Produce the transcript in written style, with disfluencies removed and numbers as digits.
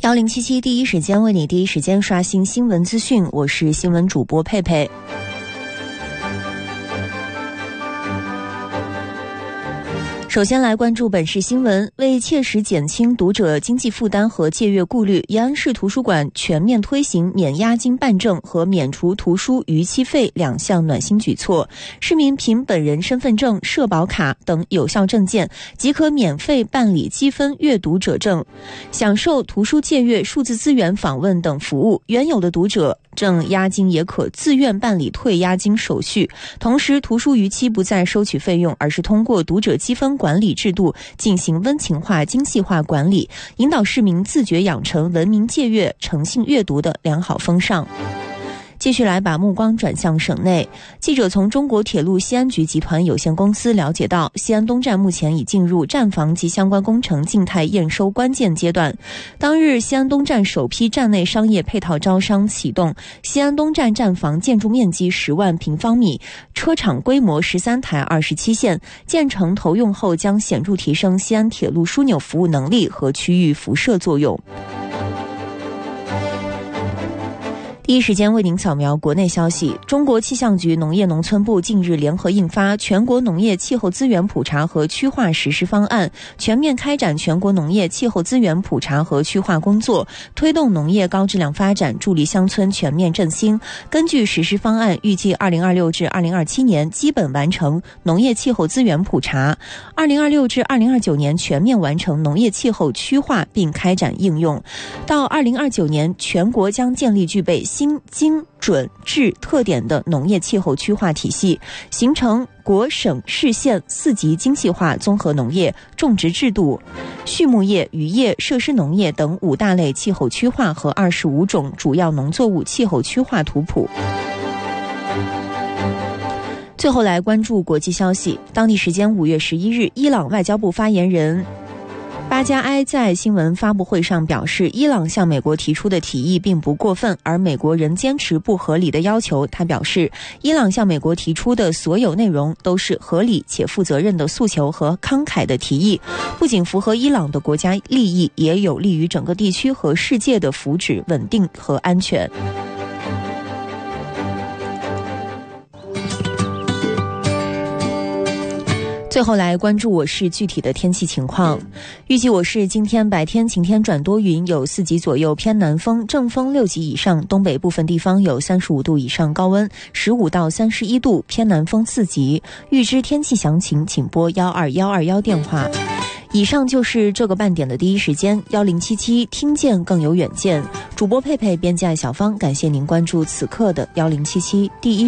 1077第一时间为你第一时间刷新新闻资讯，我是新闻主播佩佩。首先来关注本市新闻，为切实减轻读者经济负担和借阅顾虑，延安市图书馆全面推行免押金办证和免除图书逾期费2项暖心举措。市民凭本人身份证、社保卡等有效证件，即可免费办理积分阅读者证，享受图书借阅、数字资源访问等服务。原有的读者证押金也可自愿办理退押金手续，同时图书逾期不再收取费用，而是通过读者积分管理制度进行温情化、精细化管理，引导市民自觉养成文明借阅、诚信阅读的良好风尚。继续来把目光转向省内，记者从中国铁路西安局集团有限公司了解到，西安东站目前已进入站房及相关工程静态验收关键阶段。当日，西安东站首批站内商业配套招商启动，西安东站站房建筑面积10万平方米，车厂规模13台27线，建成投用后将显著提升西安铁路枢纽服务能力和区域辐射作用。第一时间为您扫描国内消息，中国气象局农业农村部近日联合印发《全国农业气候资源普查和区划实施方案》，全面开展全国农业气候资源普查和区划工作，推动农业高质量发展，助力乡村全面振兴。根据实施方案，预计2026至2027年基本完成农业气候资源普查，2026至2029年全面完成农业气候区划并开展应用。到2029年，全国将建立具备新、精、准、质特点的农业气候区划体系，形成国、省、市、县4级精细化综合农业种植制度、畜牧业、渔业、设施农业等5大类气候区划和25种主要农作物气候区划图谱。最后来关注国际消息，当地时间5月11日，伊朗外交部发言人巴加埃在新闻发布会上表示，伊朗向美国提出的提议并不过分，而美国仍坚持不合理的要求。他表示，伊朗向美国提出的所有内容都是合理且负责任的诉求和慷慨的提议，不仅符合伊朗的国家利益，也有利于整个地区和世界的福祉、稳定和安全。最后来关注我市具体的天气情况，预计我市今天白天晴天转多云，有4级左右偏南风，正风6级以上，东北部分地方有35度以上高温，15到31度，偏南风4级。预知天气详情，请拨12121电话。以上就是这个半点的第一时间，1077听见更有远见。主播佩佩，编辑艾小芳，感谢您关注此刻的1077第一。